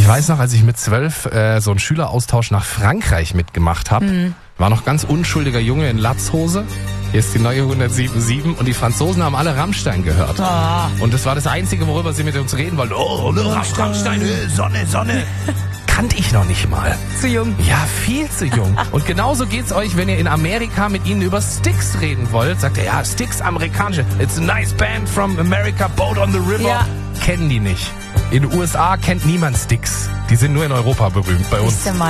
Ich weiß noch, als ich mit 12 so einen Schüleraustausch nach Frankreich mitgemacht habe, war noch ganz unschuldiger Junge in Latzhose. Hier ist die neue 107.7 und die Franzosen haben alle Rammstein gehört. Und das war das Einzige, worüber sie mit uns reden wollten. Oh, Rammstein, Sonne. Kannte ich noch nicht mal. Zu jung. Ja, viel zu jung. Und genauso geht's euch, wenn ihr in Amerika mit ihnen über Styx reden wollt. Sagt er, ja, Styx, amerikanische. It's a nice band from America, Boat on the River. Ja. Kennen die nicht. In den USA kennt niemand Styx. Die sind nur in Europa berühmt, bei uns.